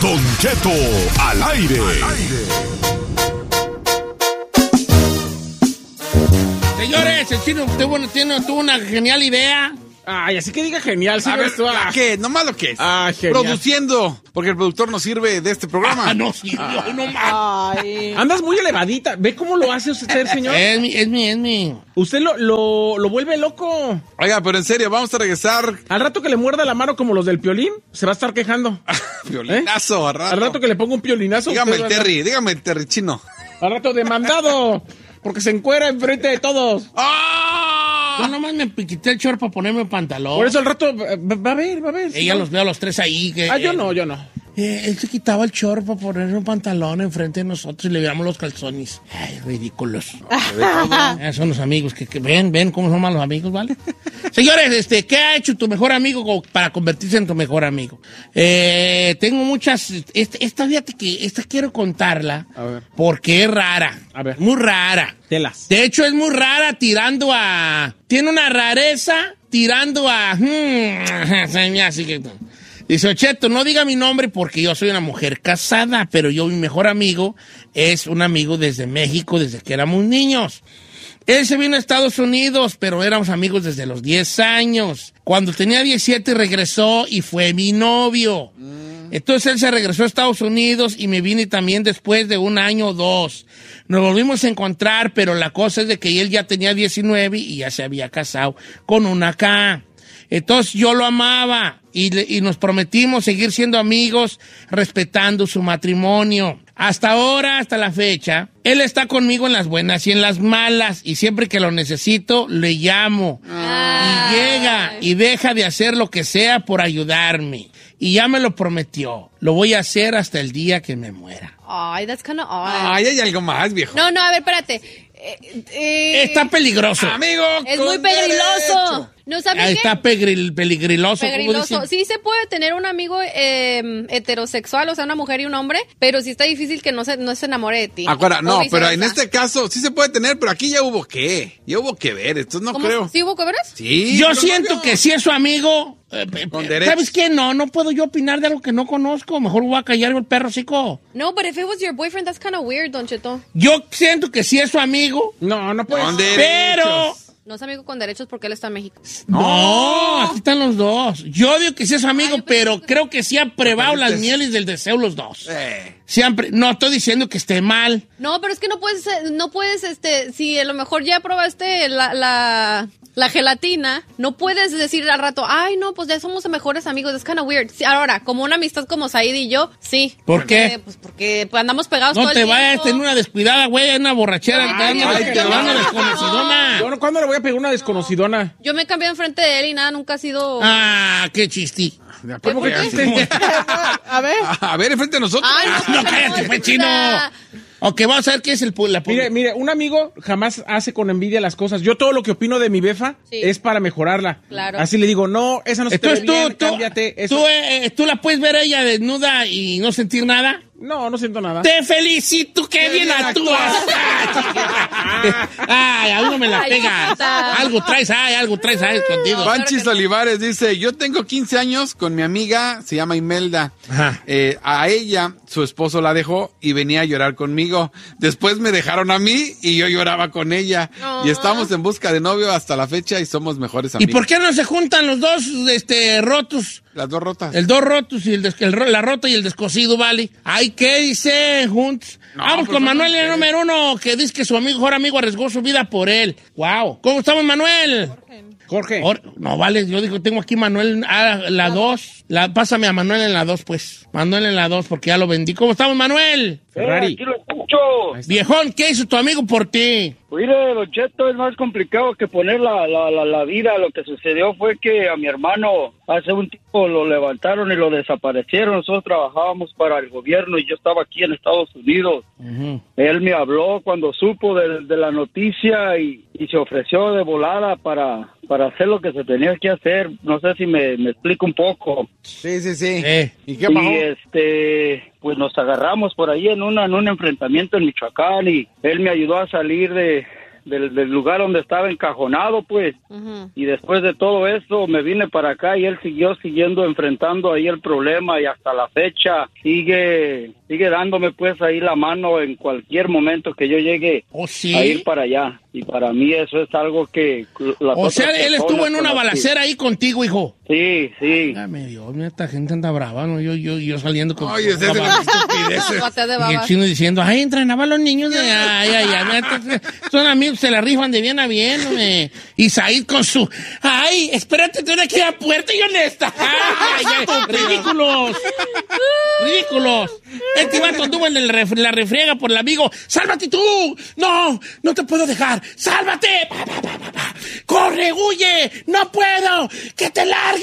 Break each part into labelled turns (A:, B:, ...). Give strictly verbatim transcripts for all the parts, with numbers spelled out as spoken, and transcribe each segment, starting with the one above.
A: Don Cheto al aire.
B: Señores, el chino tuvo, tiene, tuvo una genial idea.
C: Ay, así que diga genial, ¿sí?
D: A ver,
C: Ah.
D: ¿qué? Nomás lo que es.
C: Ah, genial.
D: Produciendo, porque el productor no sirve de este programa.
B: Ah, no sirvió, ah. no más.
C: Andas muy elevadita. ¿Ve cómo lo hace usted, señor?
B: Es mi, es mi, es mi.
C: Usted lo, lo, lo vuelve loco.
D: Oiga, pero en serio, vamos a regresar.
C: Al rato que le muerda la mano como los del Piolín, se va a estar quejando.
D: Piolinazo,
C: ¿Eh?
D: al rato.
C: Al rato que le ponga un piolinazo.
D: Dígame el
C: va a-
D: Terry, dígame el Terry chino.
C: Al rato demandado. Porque se encuera enfrente de todos.
B: Yo nomás me quité el short para ponerme el pantalón.
C: Por eso al rato eh, va a ver, va a ver.
B: Ella los veo a los tres ahí. Que,
C: Ah, yo
B: eh,
C: no, yo no.
B: Eh, él se quitaba el short para ponerle un pantalón enfrente de nosotros y le veíamos los calzones. Ay, ridículos. Eh, son los amigos que, que ven, ven cómo son malos amigos, ¿vale? Señores, este, ¿qué ha hecho tu mejor amigo co- para convertirse en tu mejor amigo? Eh, tengo muchas. Esta, esta, fíjate que esta quiero contarla
C: A ver.
B: porque es rara.
C: A ver.
B: Muy rara.
C: Telas.
B: De hecho, es muy rara tirando a. Tiene una rareza tirando a. Hmm, se me hace que. Dice, Cheto, no diga mi nombre porque yo soy una mujer casada, pero yo, mi mejor amigo, es un amigo desde México, desde que éramos niños. Él se vino a Estados Unidos, pero éramos amigos desde los diez años. Cuando tenía diecisiete regresó y fue mi novio. Entonces él se regresó a Estados Unidos y me vine también después de un año o dos. Nos volvimos a encontrar, pero la cosa es de que él ya tenía diecinueve y ya se había casado con una acá. Entonces yo lo amaba y, le, y nos prometimos seguir siendo amigos respetando su matrimonio. Hasta ahora, hasta la fecha, él está conmigo en las buenas y en las malas y siempre que lo necesito le llamo.
E: Ay.
B: Y llega y deja de hacer lo que sea por ayudarme. Y ya me lo prometió. Lo voy a hacer hasta el día que me muera.
E: Ay, that's kind of odd.
D: Ay, hay algo más, viejo.
E: No, no, a ver, espérate. Eh, eh,
B: Está peligroso.
D: Amigo,
E: es
D: con
E: muy pegriloso.
D: derecho.
E: ¿No sabes
B: Ahí
E: qué?
B: está pegril, peligriloso. ¿cómo
E: Pegriloso.
B: dicen?
E: Sí se puede tener un amigo eh, heterosexual, o sea, una mujer y un hombre, pero sí está difícil que no se, no se enamore de ti.
D: Acuérdate,
E: O
D: no,
E: viceversa.
D: pero en este caso sí se puede tener, pero aquí ya hubo qué. Ya hubo que ver, esto no
E: ¿Cómo?
D: creo.
E: ¿Sí hubo cobras?
D: Sí.
B: Yo
D: pero
B: siento
D: no,
B: que si es su amigo. eh,
D: Con
B: eh,
D: derecho.
B: ¿Sabes qué? No, no puedo yo opinar de algo que no conozco. Mejor voy a callar el perro, chico.
E: No, but if it was your boyfriend, that's kind of weird, Don Cheto.
B: Yo siento que si es su amigo,
C: No, no puede
D: Con
C: ser.
D: derechos.
B: pero.
E: No es amigo con derechos porque él está en México.
B: No, aquí están los dos. Yo digo que sí es su amigo,
E: Ah, yo pensé
B: pero
E: que-
B: creo que sí han probado las
D: Pero
B: mieles del deseo los dos.
D: Eh.
B: Sí han pre- no estoy diciendo que esté mal.
E: No, pero es que no puedes, eh, no puedes, este, si a lo mejor ya probaste la, la, la gelatina, no puedes decir al rato, ay, no, pues ya somos mejores amigos, es kind of weird. Sí, ahora, como una amistad como Said y yo, sí.
B: ¿Por
E: Porque,
B: qué?
E: Pues porque pues, andamos pegados
B: No
E: todo
B: te
E: el
B: vayas a
E: tiempo.
B: tener una descuidada, güey, una borrachera.
E: Ay,
B: te dan una
E: ay,
B: des-
E: yo
B: te dan
E: me-
B: una desconocidona.
C: Yo no- ¿Cuándo le voy a pegar una desconocidona?
E: Yo me cambié enfrente de él y nada, nunca ha sido...
B: Ah, qué chiste.
C: ¿Cómo que
E: ¿Por qué?
C: chiste? A ver.
D: A ver, enfrente de nosotros.
E: Ay,
B: Ah, no, cállate, pues, chino. Ok, vamos a ver qué es el pu- la pu-
C: Mire, mire, un amigo jamás hace con envidia las cosas. Yo todo lo que opino de mi befa
E: Sí.
C: es para mejorarla.
E: Claro.
C: Así le digo, no, esa no se te ve
B: Entonces tú,
C: bien,
B: tú,
C: cámbiate, eso.
B: tú, eh, tú la puedes ver a ella desnuda y no sentir nada.
C: No, no siento nada.
B: Te felicito, qué bien
D: bien
B: actúas. Ay, a uno me la
E: Ay,
B: pegas.
E: chiquita.
B: Algo traes, ay, algo traes ahí escondido.
D: Panchis Olivares dice, yo tengo quince años con mi amiga, se llama Imelda.
B: Ajá.
D: Eh, a ella, su esposo la dejó y venía a llorar conmigo. Después me dejaron a mí y yo lloraba con ella.
E: No.
D: Y estamos en busca de novio hasta la fecha y somos mejores
B: ¿Y
D: amigos.
B: por qué no se juntan los dos este, rotos?
D: Las dos rotas.
B: El dos rotos y el, des- el ro- la rota y el descosido, ¿vale? Ay, ¿qué dice juntos?
D: No,
B: Vamos
D: pues
B: con
D: son
B: Manuel, el
D: ustedes.
B: número uno, que dice que su amigo, mejor amigo arriesgó su vida por él. Wow. ¿Cómo estamos, Manuel?
C: Jorge.
B: Or- no, vale, yo digo, tengo aquí Manuel, ah, la dos. La, pásame a Manuel en la dos, pues. Manuel en la dos, porque ya lo vendí. ¿Cómo estamos, Manuel?
C: Ferrari.
F: Aquí lo escucho.
B: Viejón, ¿qué hizo tu amigo por ti?
F: Mire, Don Cheto, es más complicado que poner la, la, la, la vida. Lo que sucedió fue que a mi hermano hace un tiempo lo levantaron y lo desaparecieron. Nosotros trabajábamos para el gobierno y yo estaba aquí en Estados Unidos.
B: Ujú.
F: Él me habló cuando supo de, de la noticia y, y se ofreció de volada para, para hacer lo que se tenía que hacer. No sé si me, me explico un poco.
D: Sí, sí, sí.
B: Eh.
D: ¿Y qué pasó?
F: Y este, pues nos agarramos por ahí en, una, en un enfrentamiento en Michoacán y él me ayudó a salir de, del, del lugar donde estaba encajonado, pues. Uh-huh. Y después de todo eso me vine para acá y él siguió siguiendo enfrentando ahí el problema y hasta la fecha sigue sigue dándome pues ahí la mano en cualquier momento que yo llegue
B: ¿Oh, sí?
F: a ir para allá. Y para mí eso es algo que...
B: O sea, él estuvo en una balacera ahí contigo, hijo.
F: Sí, sí.
B: Dame Dios, mira, esta gente anda brava, ¿no? Yo, yo, yo saliendo con...
D: Oye, ese es de las estupideces.
B: Y el chino diciendo, ay, entrenaban los niños de... Ay, ay, ay, son amigos, se la rifan de bien a bien, ¿no? Y Said con su... Ay, espérate, tú aquí a la puerta y honesta. Ay, ay, ay, ridículos. Ridículos. Este vato anduvo en el ref, la refriega por el amigo. ¡Sálvate tú! ¡No! ¡No te puedo dejar! ¡Sálvate! Pa, pa, pa, pa, pa. ¡Corre, huye! ¡No puedo! ¡Que te largue!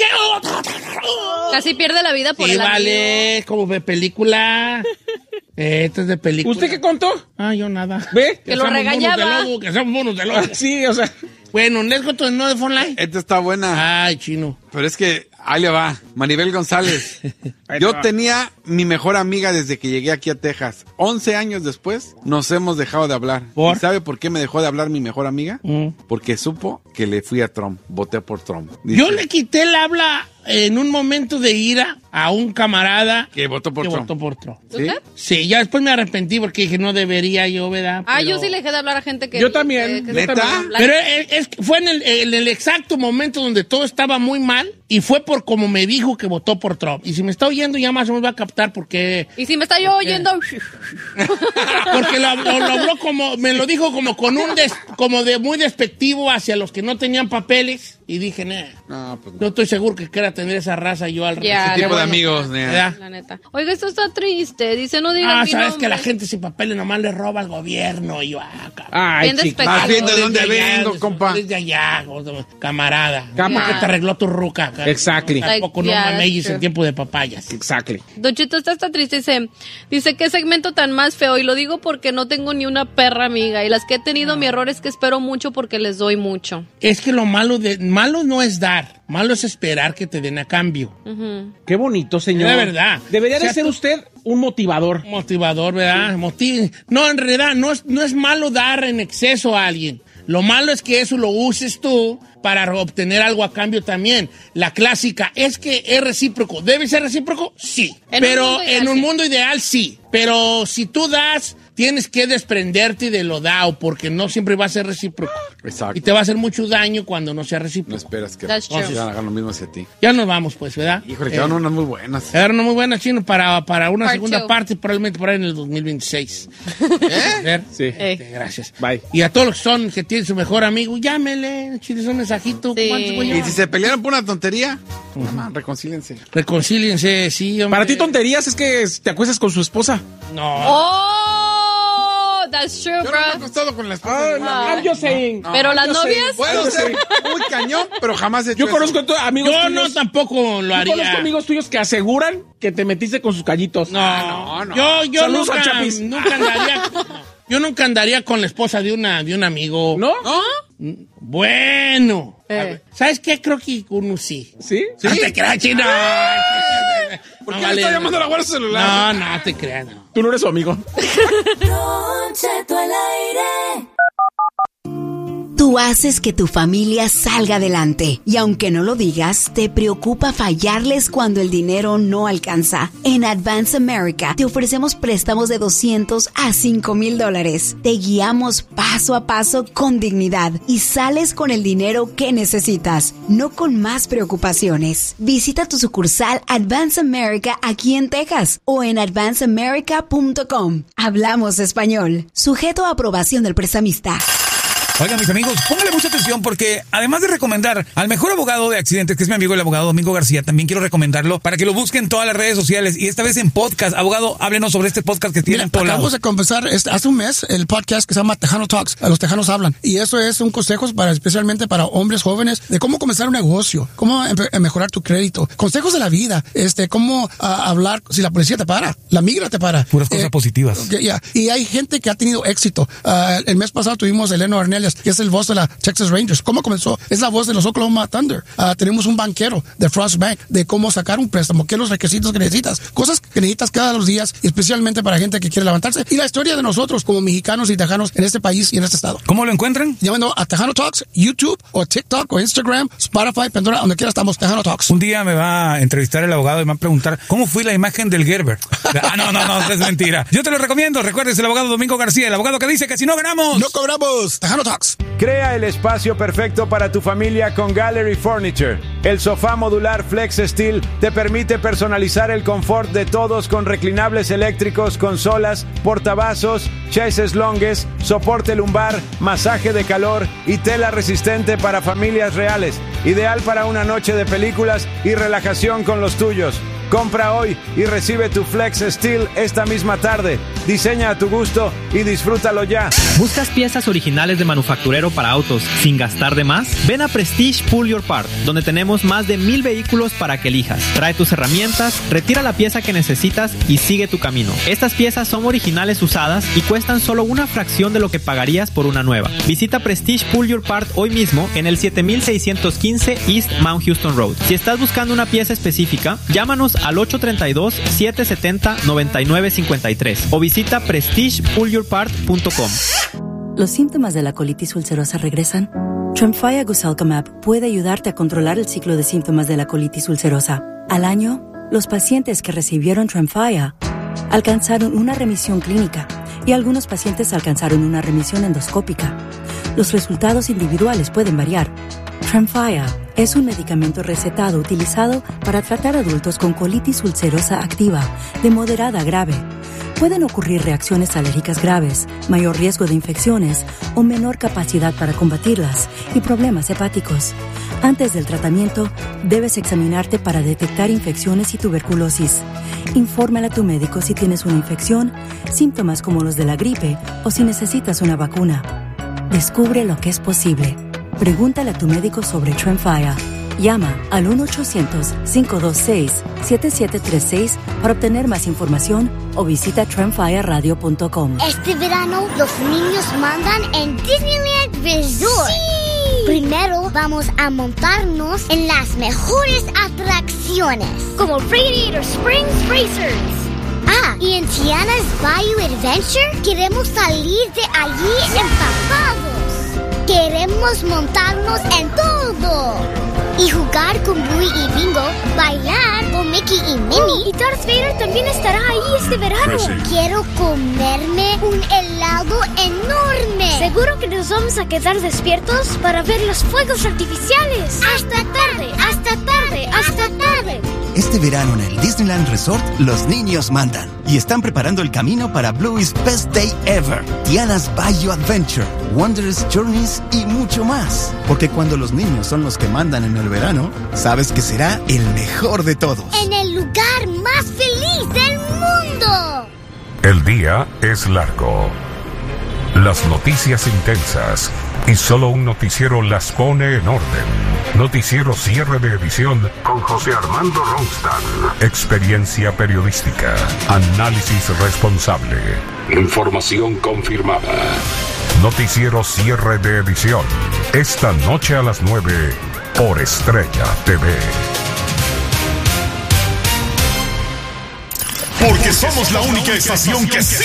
E: Casi pierde la vida por
B: sí,
E: el amigo.
B: Vale, como de película. Esto es de película.
C: ¿Usted qué contó?
B: Ah, yo nada.
C: ¿Ve?
E: Que, que lo regañaba.
B: Monos de lobo, que somos monos de lobo.
C: Ah, sí, o sea...
B: Bueno, ¿les contó no de Phone Line?
D: Esta está buena.
B: Ay, chino.
D: Pero es que, ahí le va. Maribel González. Yo tenía mi mejor amiga desde que llegué aquí a Texas. once años después, nos hemos dejado de hablar.
B: ¿Por?
D: ¿Y sabe por qué me dejó de hablar mi mejor amiga?
B: Mm.
D: Porque supo que le fui a Trump. Voté por Trump. Dice,
B: Yo le quité el habla en un momento de ira a un camarada
D: que votó por
B: que
D: Trump.
B: votó por Trump.
D: ¿Sí?
B: Sí, ya después me arrepentí porque dije, no debería yo, ¿verdad?
E: Ah,
B: Pero...
E: yo sí le dejé de hablar a gente que...
C: Yo también.
E: Que, que
D: ¿Neta?
E: también.
B: Pero es, es- fue en el, en el exacto momento donde todo estaba muy mal y fue por como me dijo que votó por Trump. Y si me está oyendo ya más o menos va a captar por qué...
E: Y si me está yo oyendo...
B: Porque lo, lo- lo habló como, me lo dijo como con un des- como de muy despectivo hacia los que no tenían papeles. Y dije, nah,
D: No, pues no.
B: no estoy seguro que quiera tener esa raza yo al
E: Ya,
D: Ese tipo
E: no,
D: de
E: no,
D: amigos.
E: no.
D: nea.
B: ¿verdad?
E: La neta. Oiga, esto está triste. Dice, no digan
B: Ah,
E: mi
B: sabes
E: nombre.
B: que la gente sin papeles nomás le roba al gobierno. Y yo, ah, cabrón.
C: Ay,
E: Bien
C: chico.
E: despectivo.
D: Más bien, ¿de
B: Desde
D: dónde
B: allá,
D: vengo,
B: desde-
D: compa?
B: Desde allá, gordo, camarada.
C: Cama.
B: ¿Por qué te arregló tu ruca? cabrón?
C: Exactly.
B: Tampoco
E: Like,
B: no
E: yeah,
B: mames
E: that's
B: en
E: true.
B: tiempo de papayas.
C: Exactly.
E: Don Cheto, está, está triste. Dice, dice, qué segmento tan más feo. Y lo digo porque no tengo ni una perra amiga. Y las que he tenido, mi error es que espero mucho porque les doy mucho.
B: Es que lo malo de malo no es dar, malo es esperar que te den a cambio.
E: Ujú.
C: Qué bonito, señor.
B: De verdad.
C: Debería
B: O sea,
C: de ser
B: tú-
C: usted un motivador.
B: Motivador, ¿verdad? Motiv- No, en realidad no es, no es malo dar en exceso a alguien. Lo malo es que eso lo uses tú para obtener algo a cambio también. La clásica es que es recíproco. ¿Debe ser recíproco? Sí.
E: En un
B: Pero
E: mundo ideal,
B: en un
E: sí.
B: mundo ideal sí. Pero si tú das, tienes que desprenderte de lo dado porque no siempre va a ser recíproco.
D: Exacto.
B: Y te va a hacer mucho daño cuando no sea
D: No
B: recíproco.
D: esperas que
E: That's true.
D: hagan lo mismo hacia ti.
B: Ya nos vamos, pues, ¿verdad?
D: Híjole,
B: Eh,
D: quedaron unas muy buenas.
B: Era una muy buena, Chino, para, para una
E: Part
B: segunda
E: two.
B: parte, probablemente por ahí en el dos mil veintiséis. A ver.
C: Sí.
E: Eh.
B: Este, gracias.
C: Bye.
B: Y a todos los que son, que tienen su mejor amigo, llámele, chiles un mensajito.
E: Sí.
B: ¿Cuántos voy a
D: Y si se pelearon por una tontería, nada más, reconcílense.
B: Reconcíliense, sí, hombre.
C: Para ti tonterías es que te acuestas con su esposa.
B: No.
E: ¡Oh! That's true,
D: Yo no me he
E: bro.
D: acostado con la esposa.
E: Ah.
C: I'm just saying.
E: Pero las
C: I'm just
E: novias...
C: saying.
D: Puedo ser muy cañón, pero jamás he hecho
C: Yo
D: eso.
C: conozco to- amigos
B: Yo
C: tuyos.
B: no tampoco lo
C: Yo
B: haría.
C: conozco amigos tuyos que aseguran que te metiste con sus callitos.
B: No,
D: no, no.
B: Yo, yo
C: Saludos
B: nunca,
C: al Chapis.
B: nunca andaría. Yo nunca andaría con la esposa de una, de un amigo.
C: ¿No?
D: ¿No?
B: Bueno.
E: Eh.
B: ¿Sabes qué? Creo que uno sí.
C: ¿Sí?
B: No te creas, Chino.
D: ¿Por
B: No
D: qué
B: vale.
D: le está llamando a la guardia celular?
B: No, no te creas, no.
C: Tú no eres su amigo.
G: Don Cheto al aire.
H: Tú haces que tu familia salga adelante y aunque no lo digas, te preocupa fallarles cuando el dinero no alcanza. En Advance America te ofrecemos préstamos de doscientos a cinco mil dólares. Te guiamos paso a paso con dignidad y sales con el dinero que necesitas, no con más preocupaciones. Visita tu sucursal Advance America aquí en Texas o en advance america punto com. Hablamos español. Sujeto a aprobación del prestamista.
I: Oigan, mis amigos, póngale mucha atención porque además de recomendar al mejor abogado de accidentes, que es mi amigo el abogado Domingo García, también quiero recomendarlo para que lo busquen en todas las redes sociales y esta vez en podcast. Abogado, háblenos sobre este podcast que tienen
J: Mira,
I: todos
J: acabamos
I: lados.
J: de comenzar este, hace un mes el podcast que se llama Tejano Talks. Los tejanos hablan. Y eso es un consejo para, especialmente para hombres jóvenes de cómo comenzar un negocio, cómo empe- mejorar tu crédito, consejos de la vida, este, cómo ah, hablar si la policía te para, la migra te para.
I: Puras cosas positivas.
J: que- ya. Y hay gente que ha tenido éxito. Ah, el mes pasado tuvimos a Eleno Arnel González, que es el voz de la Texas Rangers. ¿Cómo comenzó? Es la voz de los Oklahoma Thunder. Uh, tenemos un banquero de Frost Bank, de cómo sacar un préstamo, qué son los requisitos que necesitas, cosas que necesitas cada los días, y especialmente para gente que quiere levantarse. Y la historia de nosotros como mexicanos y tejanos en este país y en este estado.
I: ¿Cómo lo encuentran?
J: Llamando a Tejano Talks, YouTube o TikTok o Instagram, Spotify, Pandora, donde quiera estamos, Tejano Talks.
I: Un día me va a entrevistar el abogado y me va a preguntar ¿cómo fue la imagen del Gerber? Ah, no, no, no, es mentira. Yo te lo recomiendo. Recuerdes el abogado Domingo García, el abogado que dice que si no ganamos,
J: no cobramos. Tejano Talks.
K: Crea el espacio perfecto para tu familia con Gallery Furniture. El sofá modular Flex Steel te permite personalizar el confort de todos con reclinables eléctricos, consolas, portavasos, chases longues, soporte lumbar, masaje de calor y tela resistente para familias reales. Ideal para una noche de películas y relajación con los tuyos. Compra hoy y recibe tu Flex Steel esta misma tarde. Diseña a tu gusto y disfrútalo ya.
L: ¿Buscas piezas originales de manufacturero para autos sin gastar de más? Ven a Prestige Pull Your Part, donde tenemos más de mil vehículos para que elijas. Trae tus herramientas, retira la pieza que necesitas y sigue tu camino. Estas piezas son originales usadas y cuestan solo una fracción de lo que pagarías por una nueva. Visita Prestige Pull Your Part hoy mismo en el siete mil seiscientos quince East Mount Houston Road. Si estás buscando una pieza específica, llámanos al ocho tres dos, siete siete cero, nueve nueve cinco tres o visita prestige pull your part punto com.
M: ¿Los síntomas de la colitis ulcerosa regresan? Tremfya Guselkumab puede ayudarte a controlar el ciclo de síntomas de la colitis ulcerosa. Al año, los pacientes que recibieron Tremfya alcanzaron una remisión clínica y algunos pacientes alcanzaron una remisión endoscópica. Los resultados individuales pueden variar. Tremfya es un medicamento recetado utilizado para tratar adultos con colitis ulcerosa activa, de moderada a grave. Pueden ocurrir reacciones alérgicas graves, mayor riesgo de infecciones o menor capacidad para combatirlas y problemas hepáticos. Antes del tratamiento, debes examinarte para detectar infecciones y tuberculosis. Infórmale a tu médico si tienes una infección, síntomas como los de la gripe o si necesitas una vacuna. Descubre lo que es posible. Pregúntale a tu médico sobre Tremfya. Llama al uno ochocientos, cinco dos seis, siete siete tres seis para obtener más información o visita tremfya radio punto com.
N: Este verano los niños mandan en Disneyland Resort. ¡Sí! Primero vamos a montarnos en las mejores atracciones, como Radiator Springs Racers. Ah, y en Tiana's Bayou Adventure queremos salir de allí empapados. Queremos montarnos en todo y jugar con Bluey y Bingo, bailar con Mickey y Minnie. Oh, y Darth Vader también estará ahí este verano. Quiero comerme un helado enorme. Seguro que nos vamos a quedar despiertos para ver los fuegos artificiales. Hasta tarde, hasta tarde, hasta tarde.
O: Este verano en el Disneyland Resort, los niños mandan y están preparando el camino para Bluey's Best Day Ever, Tiana's Bayou Adventure, Wondrous Journeys y mucho más. Porque cuando los niños son los que mandan en el verano, sabes que será el mejor de todos.
N: En el lugar más feliz del mundo.
A: El día es largo. Las noticias intensas y solo un noticiero las pone en orden. Noticiero cierre de edición con José Armando Ronstadt. Experiencia periodística. Análisis responsable. Información confirmada. Noticiero cierre de edición. Esta noche a las nueve por Estrella T V. Porque somos la única estación que sí